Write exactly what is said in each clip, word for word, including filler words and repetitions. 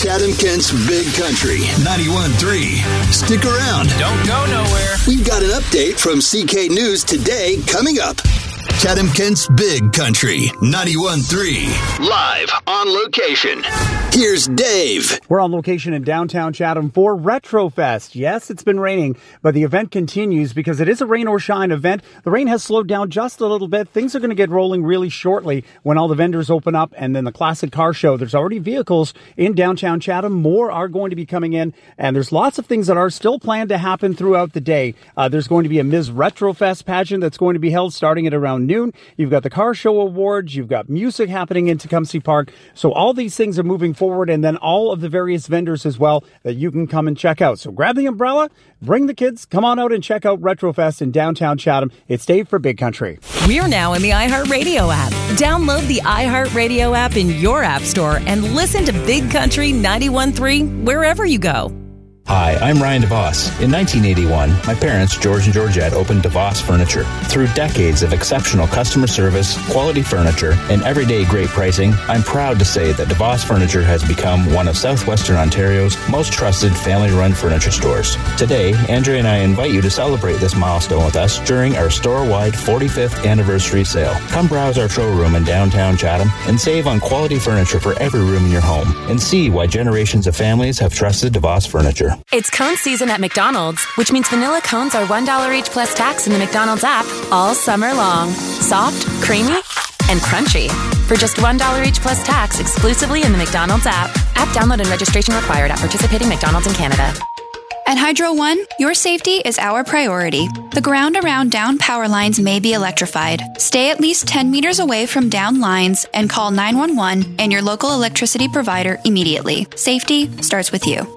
Chatham Kent's Big Country, ninety-one point three. Stick around. Don't go nowhere. We've got an update from C K News Today coming up. Chatham Kent's Big Country, ninety-one point three. Live on location. Here's Dave. We're on location in downtown Chatham for Retrofest. Yes, it's been raining, but the event continues because it is a rain or shine event. The rain has slowed down just a little bit. Things are going to get rolling really shortly when all the vendors open up, and then the classic car show. There's already vehicles in downtown Chatham. More are going to be coming in, and there's lots of things that are still planned to happen throughout the day. Uh, there's going to be a Miz Retrofest pageant that's going to be held starting at around noon. You've got the car show awards. You've got music happening in Tecumseh Park. So all these things are moving forward. And then all of the various vendors as well that you can come and check out. So grab the umbrella, bring the kids, come on out and check out Retrofest in downtown Chatham. It's Dave for Big Country. We're now in the iHeartRadio app. Download the iHeartRadio app in your app store and listen to Big Country ninety-one point three wherever you go. Hi, I'm Ryan DeVos. In nineteen eighty-one, my parents, George and Georgette, opened DeVos Furniture. Through decades of exceptional customer service, quality furniture, and everyday great pricing, I'm proud to say that DeVos Furniture has become one of southwestern Ontario's most trusted family-run furniture stores. Today, Andrea and I invite you to celebrate this milestone with us during our store-wide forty-fifth anniversary sale. Come browse our showroom in downtown Chatham and save on quality furniture for every room in your home, and see why generations of families have trusted DeVos Furniture. It's cone season at McDonald's, which means vanilla cones are one dollar each plus tax in the McDonald's app all summer long. Soft, creamy, and crunchy. For just one dollar each plus tax exclusively in the McDonald's app. App download and registration required at participating McDonald's in Canada. At Hydro One, your safety is our priority. The ground around down power lines may be electrified. Stay at least ten meters away from down lines and call nine one one and your local electricity provider immediately. Safety starts with you.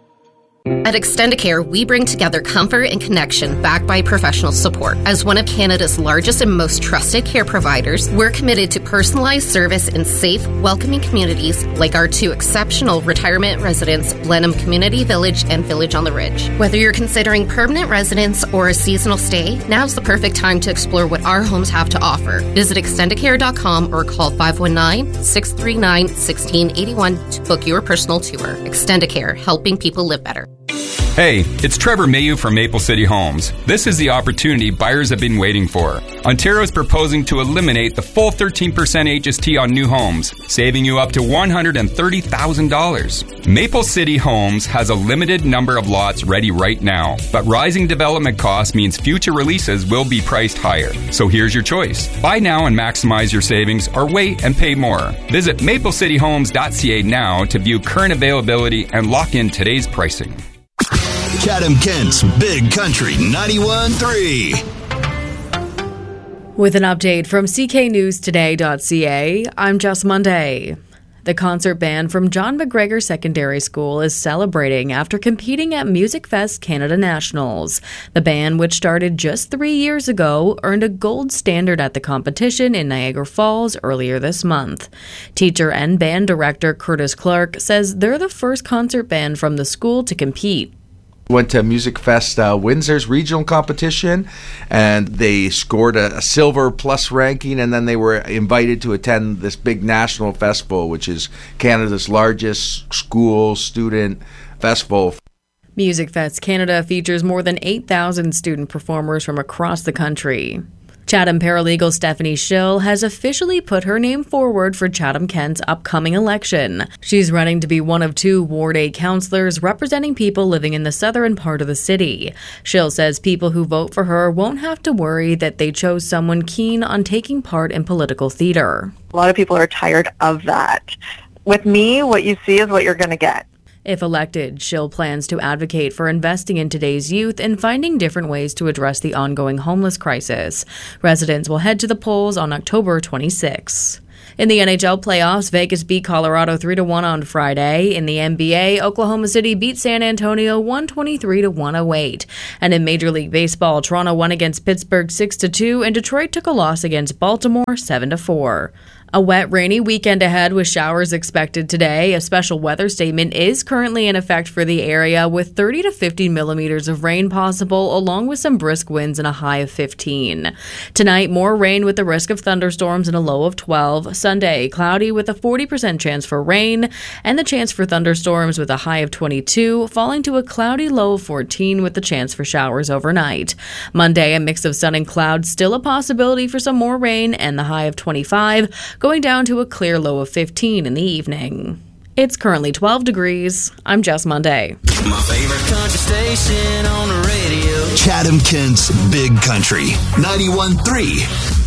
At Extendicare, we bring together comfort and connection backed by professional support. As one of Canada's largest and most trusted care providers, we're committed to personalized service in safe, welcoming communities like our two exceptional retirement residents, Blenheim Community Village and Village on the Ridge. Whether you're considering permanent residence or a seasonal stay, now's the perfect time to explore what our homes have to offer. Visit extendicare dot com or call five one nine, six three nine, one six eight one to book your personal tour. Extendicare, helping people live better. Hey, it's Trevor Mayu from Maple City Homes. This is the opportunity buyers have been waiting for. Ontario is proposing to eliminate the full thirteen percent H S T on new homes, saving you up to one hundred thirty thousand dollars. Maple City Homes has a limited number of lots ready right now, but rising development costs means future releases will be priced higher. So here's your choice. Buy now and maximize your savings, or wait and pay more. Visit maple city homes dot c a now to view current availability and lock in today's pricing. Chatham Kent's Big Country, ninety-one point three. With an update from c k news today dot c a, I'm Jess Monday. The concert band from John McGregor Secondary School is celebrating after competing at Music Fest Canada Nationals. The band, which started just three years ago, earned a gold standard at the competition in Niagara Falls earlier this month. Teacher and band director Curtis Clark says they're the first concert band from the school to compete. Went to Music Fest uh, Windsor's regional competition, and they scored a, a silver plus ranking, and then they were invited to attend this big national festival, which is Canada's largest school student festival. Music Fest Canada features more than eight thousand student performers from across the country. Chatham paralegal Stephanie Schill has officially put her name forward for Chatham Kent's upcoming election. She's running to be one of two Ward eight councillors representing people living in the southern part of the city. Schill says people who vote for her won't have to worry that they chose someone keen on taking part in political theater. A lot of people are tired of that. With me, what you see is what you're going to get. If elected, Schill plans to advocate for investing in today's youth and finding different ways to address the ongoing homeless crisis. Residents will head to the polls on October twenty-sixth. In the N H L playoffs, Vegas beat Colorado three to one on Friday. In the N B A, Oklahoma City beat San Antonio one twenty-three to one oh eight. And in Major League Baseball, Toronto won against Pittsburgh six to two, and Detroit took a loss against Baltimore seven to four. A wet, rainy weekend ahead with showers expected today. A special weather statement is currently in effect for the area with thirty to fifty millimeters of rain possible, along with some brisk winds and a high of fifteen. Tonight, more rain with the risk of thunderstorms and a low of twelve. Sunday, cloudy with a forty percent chance for rain and the chance for thunderstorms with a high of twenty-two, falling to a cloudy low of fourteen with the chance for showers overnight. Monday, a mix of sun and clouds, still a possibility for some more rain and the high of twenty-five. Going down to a clear low of fifteen in the evening. It's currently twelve degrees. I'm Jess Monday. My favorite country station on the radio. Chatham Kent's Big Country, ninety-one point three.